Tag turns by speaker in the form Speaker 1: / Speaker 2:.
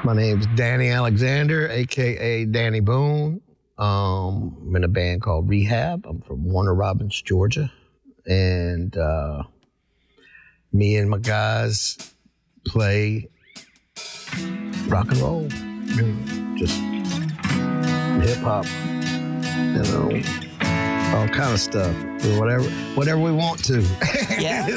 Speaker 1: My name's Danny Alexander, a.k.a. Danny Boone. I'm in a band called Rehab. I'm from Warner Robins, Georgia. And me and my guys play rock and roll. Just hip-hop, all kind of stuff. Whatever we want to.
Speaker 2: Yeah.